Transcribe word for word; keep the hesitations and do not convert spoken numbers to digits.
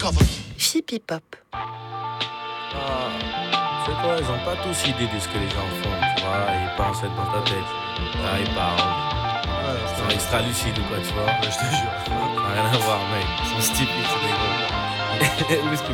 Chippy Pop. Ah, tu sais quoi, ils ont pas tous idée de ce que les gens font, tu vois. Ils pensent être dans ta tête. Là, ils parlent. Ouais, Ils sont extra lucides ou quoi, tu vois. je te jure. Rien à voir, mec. Ils sont stupides, c'est des gros. Où est-ce que